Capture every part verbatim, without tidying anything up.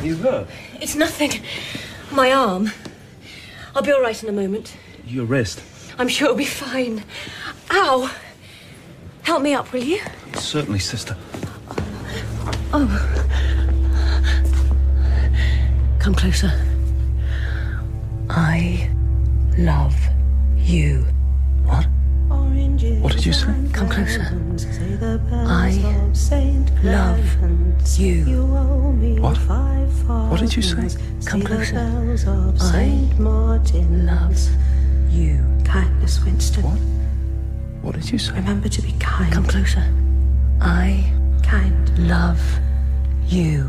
You hurt? It's nothing. My arm. I'll be all right in a moment. Your wrist? I'm sure it'll be fine. Ow! Help me up, will you? Certainly, sister. Oh. Come closer. I love you. What? What did you say? Come closer. I love you. What? What did you say? Come closer. I love you. Kindness, Winston. What? What did you say? Remember to be kind. Come closer. I kind love you.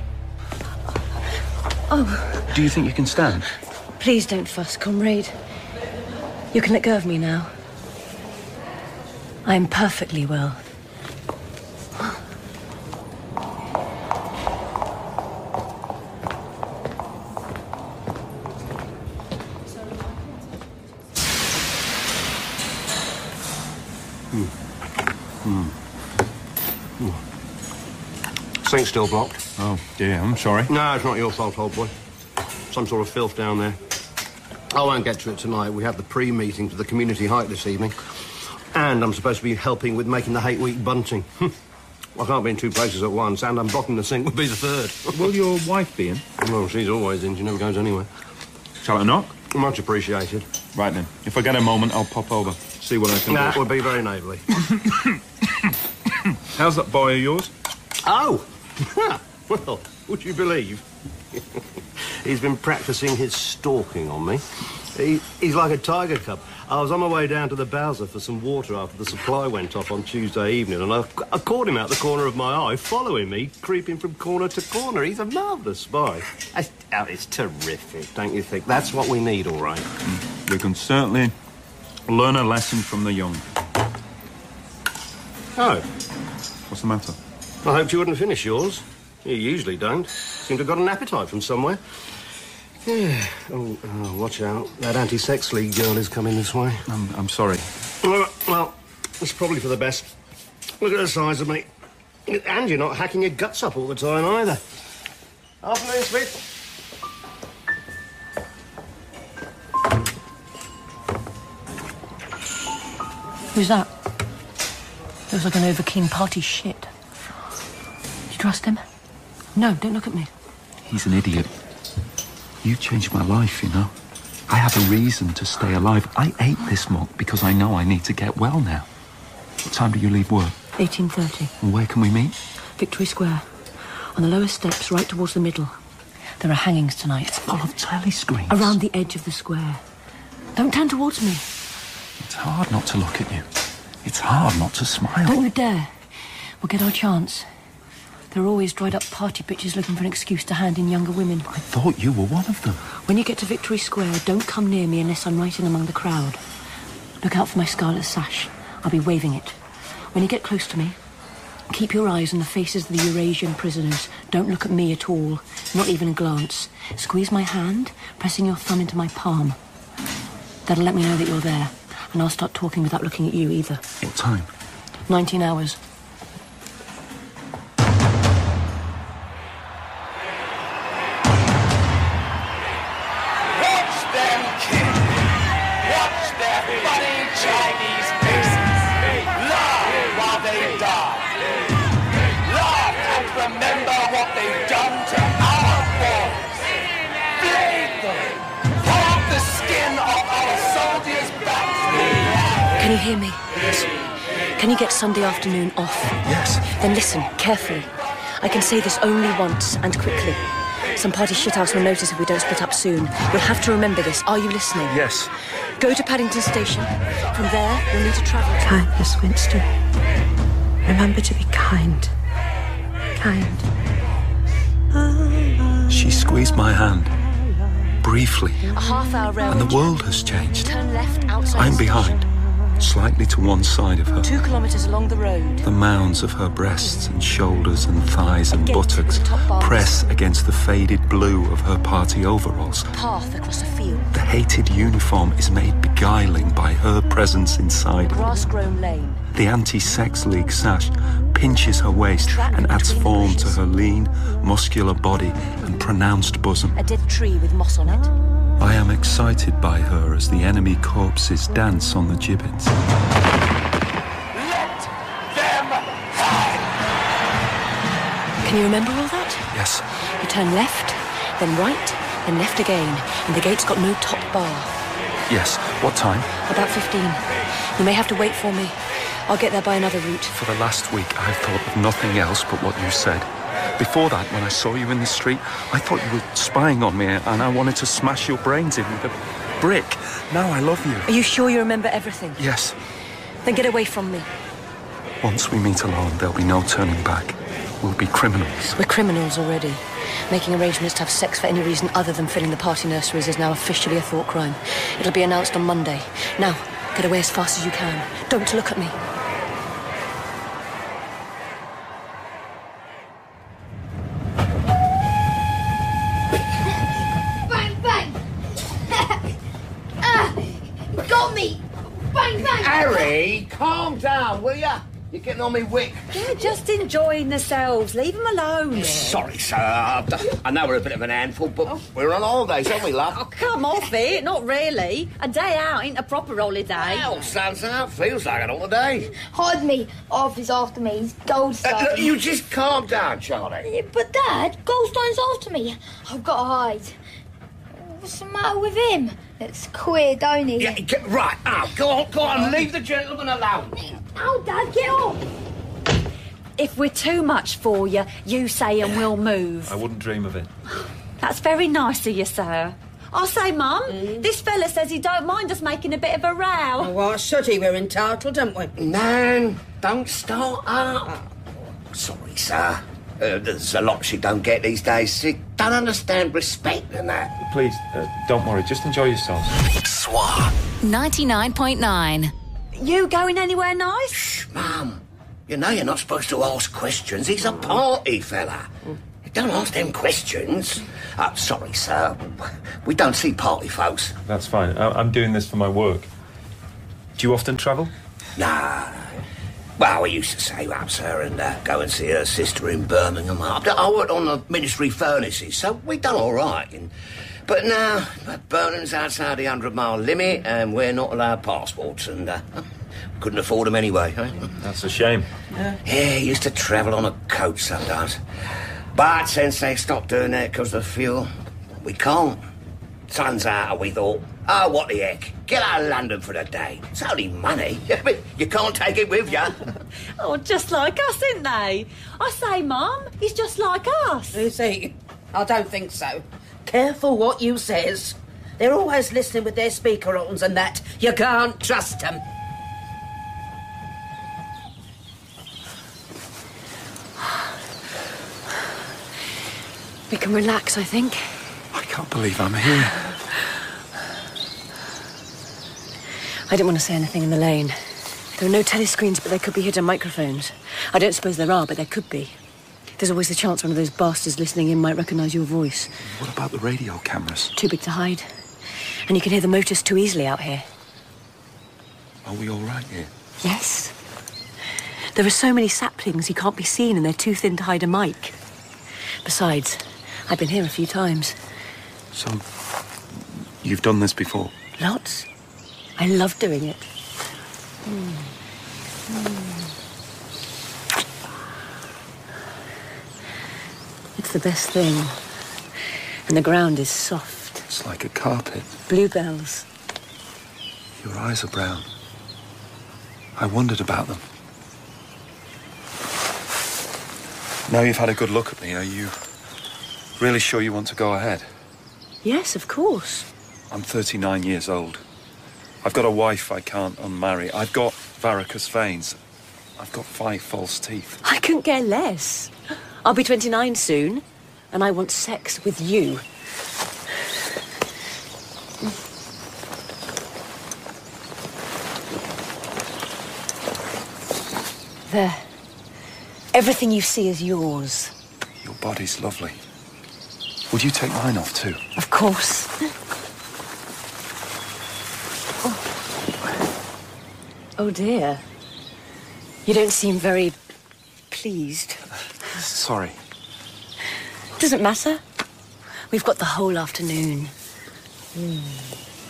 Oh. Do you think you can stand? Please don't fuss, comrade. You can let go of me now. I am perfectly well. Hmm. Hmm. Hmm. Sink's still blocked. Oh, dear, I'm sorry. No, it's not your fault, old boy. Some sort of filth down there. I won't get to it tonight. We have the pre-meeting for the community hike this evening. And I'm supposed to be helping with making the hate week bunting. I can't be in two places at once, and unblocking the sink would be the third. Will your wife be in? Well, she's always in. She never goes anywhere. Shall I knock? Much appreciated. Right then. If I get a moment, I'll pop over. See what I can That do. would be very neighbourly. How's that boy of yours? Oh! Well, would you believe? He's been practising his stalking on me. He, he's like a tiger cub. I was on my way down to the Bowser for some water after the supply went off on Tuesday evening, and I, I caught him out the corner of my eye, following me, creeping from corner to corner. He's a marvellous spy. I, oh, it's terrific, don't you think? That's what we need, all right. Mm. We can certainly learn a lesson from the young. Oh. What's the matter? I hoped you wouldn't finish yours. You usually don't. Seem to have got an appetite from somewhere. Yeah. Oh, oh, watch out. That anti-sex league girl is coming this way. I'm, I'm sorry. Well, well, it's probably for the best. Look at the size of me. And you're not hacking your guts up all the time, either. Afternoon, Smith. Who's that? Looks like an over-keen party shit. Do you trust him? No, don't look at me. He's an idiot. You changed my life, you know. I have a reason to stay alive. I ate this mug because I know I need to get well now. What time do you leave work? eighteen thirty. And where can we meet? Victory Square. On the lower steps, right towards the middle. There are hangings tonight. It's full of telly screens. Around the edge of the square. Don't turn towards me. It's hard not to look at you. It's hard not to smile. Don't you dare. We'll get our chance. There are always dried-up party bitches looking for an excuse to hand in younger women. I thought you were one of them. When you get to Victory Square, don't come near me unless I'm right in among the crowd. Look out for my scarlet sash. I'll be waving it. When you get close to me, keep your eyes on the faces of the Eurasian prisoners. Don't look at me at all, not even a glance. Squeeze my hand, pressing your thumb into my palm. That'll let me know that you're there, and I'll start talking without looking at you either. What time? Nineteen hours. Can you hear me? Yes. Can you get Sunday afternoon off? Yes. Then listen, carefully. I can say this only once and quickly. Some party shithouse will notice if we don't split up soon. You'll have to remember this. Are you listening? Yes. Go to Paddington Station. From there, you'll need to travel to... Kindness, Winston. Remember to be kind. Kind. She squeezed my hand. Briefly. A half hour round. And the world has changed. Turn left outside I'm the behind. station. Slightly to one side of her. Two kilometres along the road. The mounds of her breasts and shoulders and thighs and Against buttocks the top bars. press against the faded blue of her party overalls. Path across a field. The hated uniform is made beguiling by her presence inside it. Grass-grown lane. The anti-sex league sash pinches her waist and adds form to her lean, muscular body and pronounced bosom. A dead tree with moss on it. I am excited by her as the enemy corpses dance on the gibbets. Let them fight! Can you remember all that? Yes. You turn left, then right, then left again, and the gate's got no top bar. Yes. What time? About fifteen. You may have to wait for me. I'll get there by another route. For the last week, I've thought of nothing else but what you said. Before that, when I saw you in the street, I thought you were spying on me and I wanted to smash your brains in with a brick. Now I love you. Are you sure you remember everything? Yes. Then get away from me. Once we meet alone, there'll be no turning back. We'll be criminals. We're criminals already. Making arrangements to have sex for any reason other than filling the party nurseries is now officially a thought crime. It'll be announced on Monday. Now, get away as fast as you can. Don't look at me. Bang, bang! Ah, you got me! Bang, bang! Harry, calm down, will ya? You're getting on me wick. They're just enjoying themselves. Leave them alone. Sorry, sir. I know we're a bit of an handful, but oh. we're on holidays, aren't we, love? Oh, come off it. Not really. A day out ain't a proper holiday. Well, sun's out. Feels like an holiday. Hide me. Arthur's after me. He's Goldstone. Uh, look, you just calm down, Charlie. Yeah, but, Dad, Goldstone's after me. I've got to hide. What's the matter with him? Looks queer, don't he? Yeah, get, right. Oh, go on, go on. Leave the gentleman alone. Oh, Dad, get off! If we're too much for you, you say and we'll move. I wouldn't dream of it. That's very nice of you, sir. I'll say, Mum, mm. this fella says he don't mind us making a bit of a row. Well, why should he? We're entitled, aren't we? Nan, don't start up. Oh, sorry, sir. Uh, there's a lot she don't get these days. She don't understand respect and that. Please, uh, don't worry. Just enjoy yourselves. Swat. ninety-nine point nine. You going anywhere nice? Shh, Mum. You know you're not supposed to ask questions. He's a party fella. Don't ask them questions. Uh, sorry, sir. We don't see party folks. That's fine. I- I'm doing this for my work. Do you often travel? Nah. Well, we used to save up, sir, and uh, go and see her sister in Birmingham. I worked on the ministry furnaces, so we done all right. And, but now, Burnham's outside the hundred-mile limit, and we're not allowed passports, and uh, couldn't afford them anyway. Eh? That's a shame. Yeah, he used to travel on a coach sometimes. But since they stopped doing that because of fuel, we can't. Sun's out, we thought. Oh, what the heck? Get out of London for the day. It's only money. You can't take it with you. Oh, just like us, isn't they? I say, Mum, he's just like us. Is he? I don't think so. Careful what you says. They're always listening with their speaker-ons and that. You can't trust them. We can relax, I think. I can't believe I'm here. I didn't want to say anything in the lane. There are no telescreens, but there could be hidden microphones. I don't suppose there are, but there could be. There's always the chance one of those bastards listening in might recognise your voice. What about the radio cameras? Too big to hide. And you can hear the motors too easily out here. Are we all right here? Yes. There are so many saplings you can't be seen and they're too thin to hide a mic. Besides, I've been here a few times. So, you've done this before? Lots. I love doing it. Mm. Mm. It's the best thing. And the ground is soft. It's like a carpet. Bluebells. Your eyes are brown. I wondered about them. Now you've had a good look at me, are you really sure you want to go ahead? Yes, of course. I'm thirty-nine years old. I've got a wife I can't unmarry. I've got varicose veins. I've got five false teeth. I couldn't care less. I'll be twenty-nine soon, and I want sex with you. There. Everything you see is yours. Your body's lovely. Would you take mine off too? Of course. Oh. Oh dear. You don't seem very pleased. Sorry. Doesn't matter. We've got the whole afternoon. Mm.